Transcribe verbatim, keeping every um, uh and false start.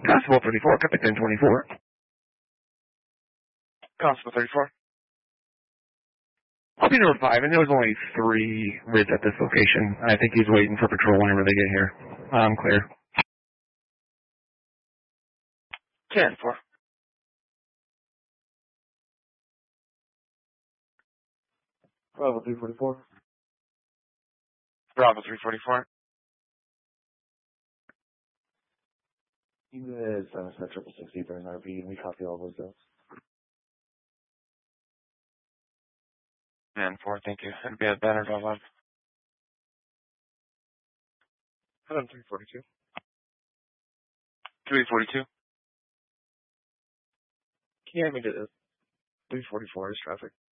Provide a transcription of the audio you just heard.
Constable thirty-four, Captain twenty-four. Constable thirty-four. I'll be number five, and there was only three rids at this location. I think he's waiting for patrol whenever they get here. I'm clear. ten four. Bravo three forty-four. Bravo three forty-four. You guys uh, set triple sixty during R V, and we copy all those notes. ten four, thank you. It'll be at Banner Love. Adam three forty-two. three forty-two. Can you hand me to three forty-four is traffic?